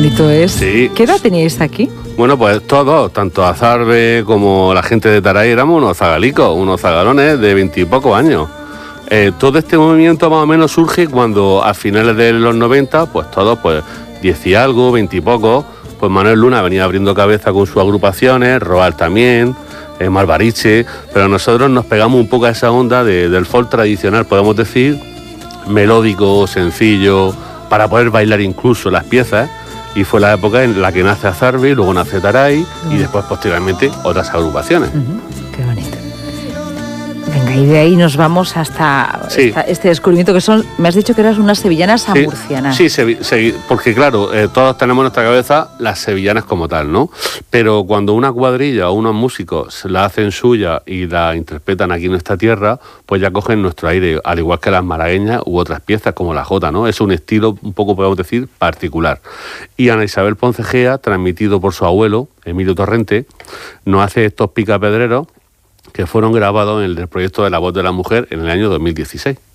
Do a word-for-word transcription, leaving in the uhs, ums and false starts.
bonito es. Sí. ¿Qué edad teníais aquí? Bueno, pues todos, tanto Azarbe como la gente de Taray, éramos unos zagalicos, unos zagalones de veintipocos años. Eh, todo este movimiento más o menos surge cuando a finales de los noventa, pues todos, pues diez y algo, veinte y pocos, pues Manuel Luna venía abriendo cabeza con sus agrupaciones, Roal también, eh, Malvariche, pero nosotros nos pegamos un poco a esa onda de, del folk tradicional, podemos decir, melódico, sencillo, para poder bailar incluso las piezas. Y fue la época en la que nace Azarbe, luego nace Taray uh-huh. y después posteriormente otras agrupaciones. Uh-huh. Qué bonito. Venga, y de ahí nos vamos hasta sí. esta, este descubrimiento que son, me has dicho que eras unas sevillanas samurcianas. Sí, sí, se, porque claro, eh, todos tenemos en nuestra cabeza las sevillanas como tal, ¿no? Pero cuando una cuadrilla o unos músicos la hacen suya y la interpretan aquí en nuestra tierra, pues ya cogen nuestro aire, al igual que las malagueñas u otras piezas como la jota, ¿no? Es un estilo un poco, podemos decir, particular. Y Ana Isabel Ponce Gea, transmitido por su abuelo, Emilio Torrente, nos hace estos picapedreros que fueron grabados en el proyecto de La Voz de la Mujer en el año dos mil dieciséis.